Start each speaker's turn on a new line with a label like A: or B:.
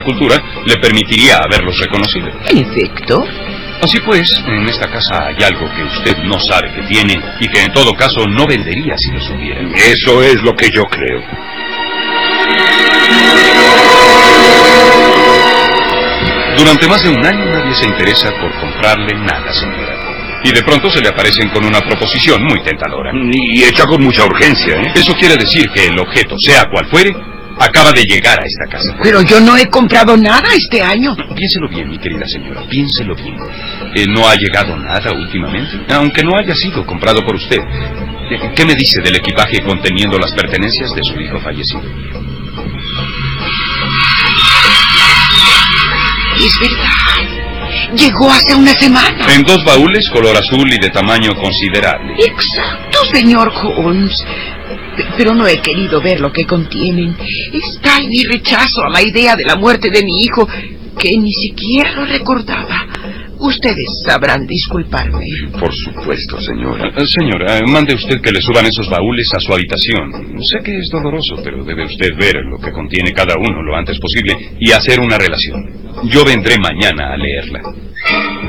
A: cultura le permitiría haberlos reconocido.
B: En efecto.
A: Así pues, en esta casa hay algo que usted no sabe que tiene y que en todo caso no vendería si lo supiera.
C: Eso es lo que yo creo.
A: Durante más de un año nadie se interesa por comprarle nada, señora. Y de pronto se le aparecen con una proposición muy tentadora.
C: Y hecha con mucha urgencia, ¿eh?
A: Eso quiere decir que el objeto, sea cual fuere, acaba de llegar a esta casa.
B: Pero yo no he comprado nada este año.
A: Piénselo bien, mi querida señora, piénselo bien. ¿No ha llegado nada últimamente? Aunque no haya sido comprado por usted. ¿Qué me dice del equipaje conteniendo las pertenencias de su hijo fallecido?
B: Es verdad. Llegó hace una semana.
A: En 2 baúles, color azul y de tamaño considerable.
B: Exacto, señor Holmes. Pero no he querido ver lo que contienen. Es tal mi rechazo a la idea de la muerte de mi hijo que ni siquiera lo recordaba. Ustedes sabrán disculparme.
C: Por supuesto, señora.
A: Señora, mande usted que le suban esos baúles a su habitación. Sé que es doloroso, pero debe usted ver lo que contiene cada uno lo antes posible y hacer una relación. Yo vendré mañana a leerla.